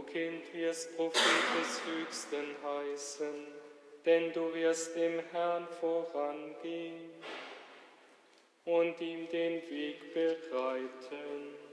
Kind wirst Prophet des Höchsten heißen, denn du wirst dem Herrn vorangehen und ihm den Weg bereiten.